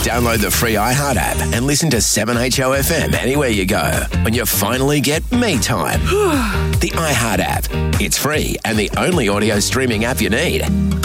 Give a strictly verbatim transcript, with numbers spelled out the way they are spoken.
Download the free iHeart app and listen to seven H O F M anywhere you go when you finally get me time. The iHeart app. It's free and the only audio streaming app you need.